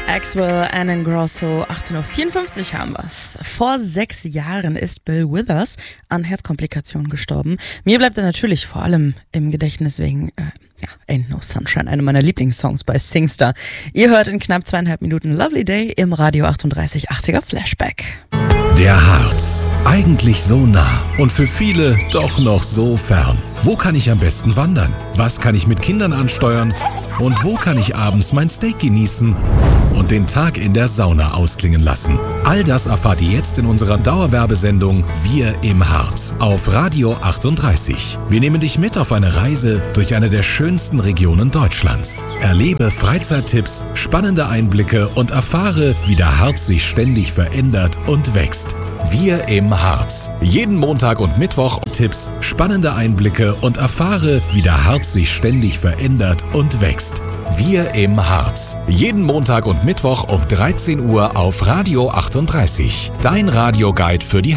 Axwell, Anne Grosso, 18.54 Uhr haben wir's. Vor 6 Jahren ist Bill Withers an Herzkomplikationen gestorben. Mir bleibt er natürlich vor allem im Gedächtnis wegen Ain't No Sunshine, einer meiner Lieblingssongs bei SingStar. Ihr hört in knapp 2,5 Minuten Lovely Day im Radio 38 80er Flashback. Der Harz. Eigentlich so nah und für viele doch noch so fern. Wo kann ich am besten wandern? Was kann ich mit Kindern ansteuern? Und wo kann ich abends mein Steak genießen und den Tag in der Sauna ausklingen lassen? All das erfahrt ihr jetzt in unserer Dauerwerbesendung Wir im Harz auf Radio 38. Wir nehmen dich mit auf eine Reise durch eine der schönsten Regionen Deutschlands. Erlebe Freizeittipps, spannende Einblicke und erfahre, wie der Harz sich ständig verändert und wächst. Wir im Harz. Jeden Montag und Mittwoch Tipps, spannende Einblicke und erfahre, wie der Harz sich ständig verändert und wächst. Wir im Harz. Jeden Montag und Mittwoch um 13 Uhr auf Radio 38. Dein Radioguide für die